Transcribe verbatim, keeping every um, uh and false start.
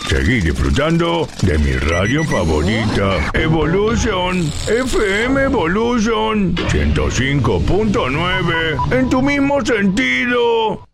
Seguí disfrutando de mi radio favorita, Evolution, F M Evolution ciento cinco punto nueve, en tu mismo sentido.